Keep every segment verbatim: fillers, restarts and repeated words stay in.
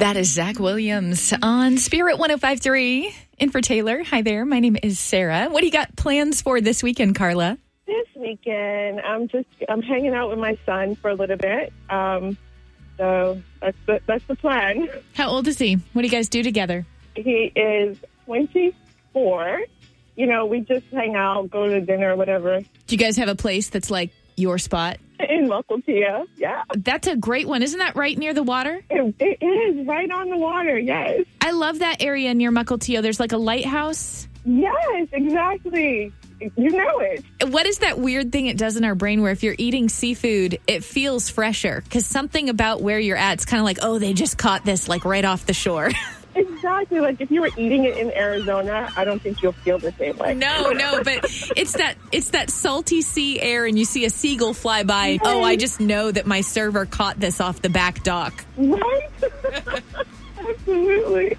That is Zach Williams on Spirit one oh five point three. In for Taylor. Hi there. My name is Sarah. What do you got plans for this weekend, Carla? This weekend, I'm just I'm hanging out with my son for a little bit. Um, so that's the, that's the plan. How old is he? What do you guys do together? He is twenty-four. You know, we just hang out, go to dinner, or whatever. Do you guys have a place that's like your spot? In Mukilteo, yeah. That's a great one. Isn't that right near the water? It, it is right on the water, yes. I love that area near Mukilteo. There's like a lighthouse. Yes, exactly. You know it. What is that weird thing it does in our brain where if you're eating seafood, it feels fresher? Because something about where you're at, it's kind of like, oh, they just caught this like right off the shore. Exactly. Like if you were eating it in Arizona, I don't think you'll feel the same way. No, no, but it's that it's that salty sea air and you see a seagull fly by. Right. Oh, I just know that my server caught this off the back dock. Right? Absolutely.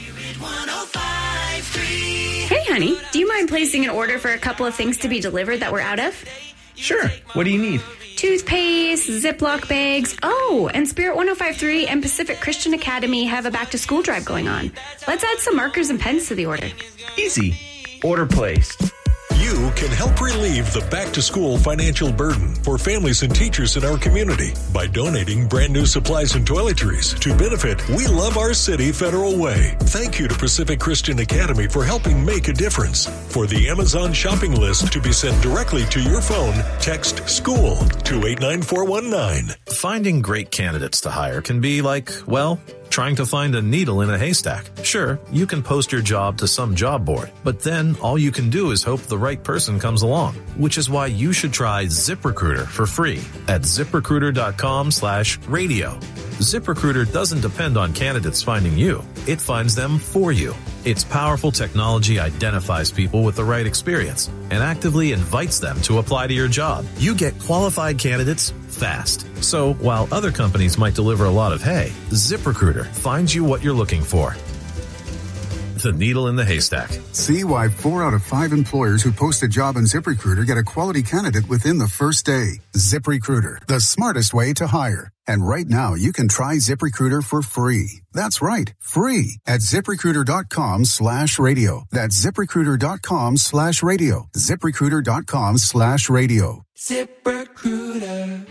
Hey, honey, do you mind placing an order for a couple of things to be delivered that we're out of? Sure. What do you need? Toothpaste, Ziploc bags. Oh, and Spirit one oh five point three and Pacific Christian Academy have a back-to-school drive going on. Let's add some markers and pens to the order. Easy. Order placed. You can help relieve the back-to-school financial burden for families and teachers in our community by donating brand new supplies and toiletries to benefit We Love Our City Federal Way. Thank you to Pacific Christian Academy for helping make a difference. For the Amazon shopping list to be sent directly to your phone, text SCHOOL to eight nine four one nine. Finding great candidates to hire can be like, well, trying to find a needle in a haystack. Sure, you can post your job to some job board, but then all you can do is hope the right person comes along, which is why you should try ZipRecruiter for free at ZipRecruiter.com slash radio. ZipRecruiter doesn't depend on candidates finding you. It finds them for you. Its powerful technology identifies people with the right experience and actively invites them to apply to your job. You get qualified candidates fast. So while other companies might deliver a lot of hay, ZipRecruiter finds you what you're looking for. The needle in the haystack. See why four out of five employers who post a job on ZipRecruiter get a quality candidate within the first day. ZipRecruiter, the smartest way to hire. And right now, you can try ZipRecruiter for free. That's right, free at ZipRecruiter.com slash radio. That's ZipRecruiter.com slash radio. ZipRecruiter.com slash radio. ZipRecruiter.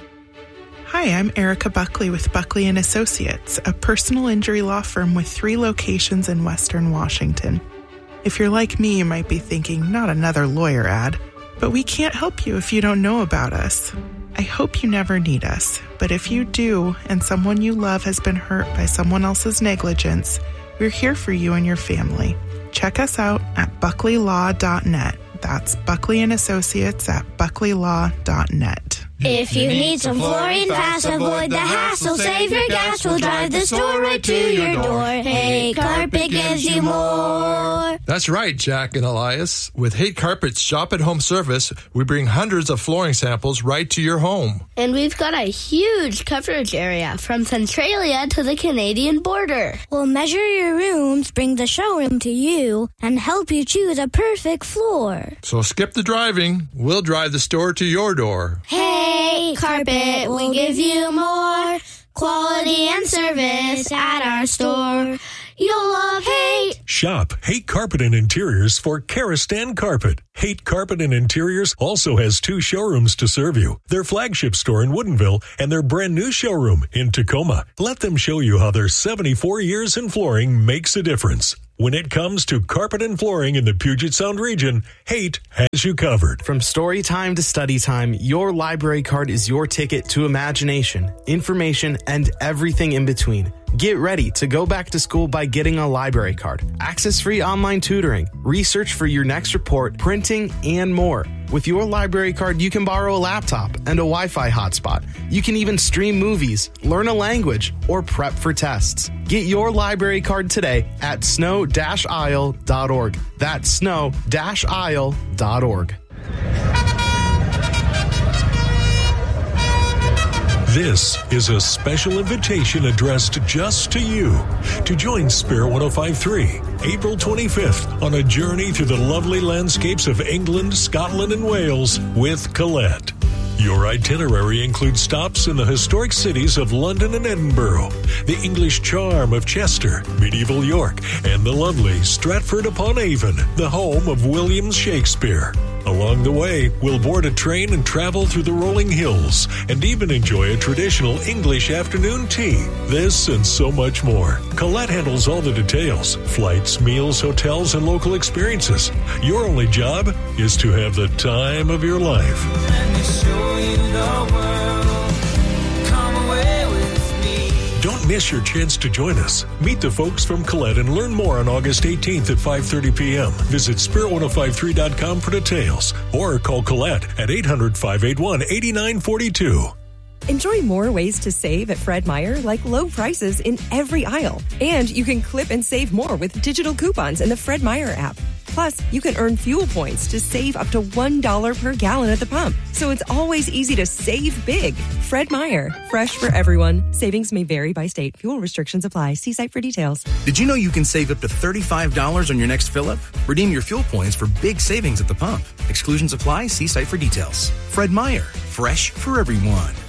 Hi, I'm Erica Buckley with Buckley and Associates, a personal injury law firm with three locations in Western Washington. If you're like me, you might be thinking, not another lawyer ad, but we can't help you if you don't know about us. I hope you never need us, but if you do and someone you love has been hurt by someone else's negligence, we're here for you and your family. Check us out at buckley law dot net. That's Buckley and Associates at buckley law dot net. If you need some flooring fast, avoid the hassle. Save your gas, we'll drive the store right to your door. Hate Carpet gives you more. That's right, Jack and Elias. With Hate Carpet's shop-at-home service, we bring hundreds of flooring samples right to your home. And we've got a huge coverage area from Centralia to the Canadian border. We'll measure your rooms, bring the showroom to you, and help you choose a perfect floor. So skip the driving. We'll drive the store to your door. Hey, Carpet, we give you more quality and service at our store. You'll love Hate. Shop Hate Carpet and Interiors for Karastan Carpet. Hate Carpet and Interiors also has two showrooms to serve you. Their flagship store in Woodinville and their brand new showroom in Tacoma. Let them show you how their seventy-four years in flooring makes a difference. When it comes to carpet and flooring in the Puget Sound region, Hate has you covered. From story time to study time, your library card is your ticket to imagination, information, and everything in between. Get ready to go back to school by getting a library card. Access free online tutoring, research for your next report, printing, and more. With your library card, you can borrow a laptop and a Wi-Fi hotspot. You can even stream movies, learn a language, or prep for tests. Get your library card today at snow dash isle dot org. That's snow dash isle dot org. This is a special invitation addressed just to you to join Spirit one oh five point three, April twenty-fifth, on a journey through the lovely landscapes of England, Scotland, and Wales with Colette. Your itinerary includes stops in the historic cities of London and Edinburgh, the English charm of Chester, medieval York, and the lovely Stratford-upon-Avon, the home of William Shakespeare. Along the way, we'll board a train and travel through the rolling hills and even enjoy a traditional English afternoon tea. This and so much more. Colette handles all the details: flights, meals, hotels, and local experiences. Your only job is to have the time of your life. Let me show you the world. Come away with me. Don't miss your chance to join us. Meet the folks from Colette and learn more on August eighteenth at five thirty p.m. Visit spirit ten fifty-three dot com for details or call Colette at eight hundred, five eight one, eight nine four two. Enjoy more ways to save at Fred Meyer, like low prices in every aisle. And you can clip and save more with digital coupons in the Fred Meyer app. Plus, you can earn fuel points to save up to one dollar per gallon at the pump. So it's always easy to save big. Fred Meyer, fresh for everyone. Savings may vary by state. Fuel restrictions apply. See site for details. Did you know you can save up to thirty-five dollars on your next fill-up? Redeem your fuel points for big savings at the pump. Exclusions apply. See site for details. Fred Meyer, fresh for everyone.